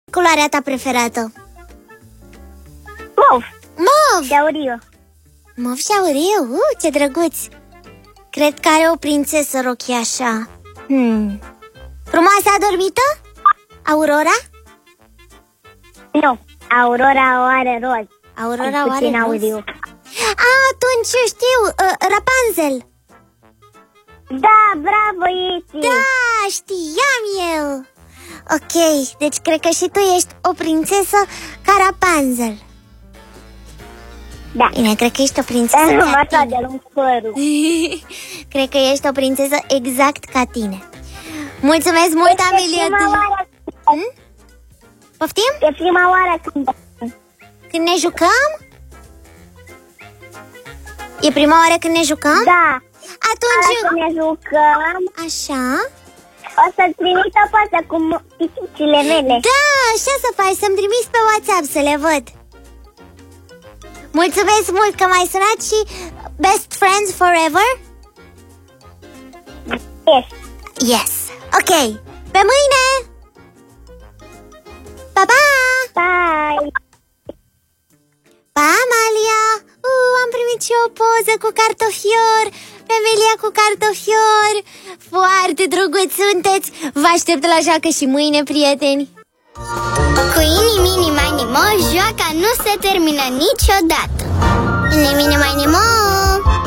Culoarea ta preferată? Mov. Mov! Și auriu. Mov și auriu? Ce drăguț! Cred că are o prințesă rochiașa. Frumoasă adormită? Aurora? Nu, Aurora o are roz. Aurora o are puțin roz? auriu. Atunci știu, Rapunzel. Da, bravo, Iti. Da, știam eu. Ok, deci cred că și tu ești o prințesă ca Rapunzel. Da. Bine, cred că ești o prințesă ca Așa tine. de lung părul. Cred că ești o prințesă exact ca tine. Mulțumesc mult, Amelia. Poftim? E prima oară Când ne jucăm? E prima oară când ne jucăm? Da. Atunci... Când ne jucăm, Așa? o să-ți trimit o poză cu pisicile mele. Da, așa să faci, să-mi trimiți pe WhatsApp să le văd. Mulțumesc mult că m-ai sunat și best friends forever? Yes. Yes. Ok. Pe mâine! Pa, pa! Bye. Pa, Amalia! Am primit și o poză cu cartofior. Emilia cu cartofior. Foarte drăguți sunteți. Vă aștept la joacă și mâine, prieteni. Cu Ini Mini Mini Mo, joaca nu se termină niciodată. Ini Mini Mini Mo.